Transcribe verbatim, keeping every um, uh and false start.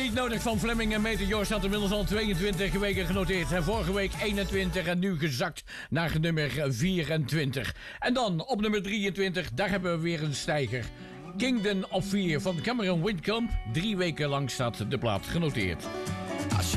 niet nodig van Fleming en Meteor staat inmiddels al tweeëntwintig weken genoteerd. En vorige week eenentwintig en nu gezakt naar nummer vierentwintig. En dan op nummer drieëntwintig, daar hebben we weer een stijger. Kingdom of Fear van Cameron Whitcomb. Drie weken lang staat de plaat genoteerd.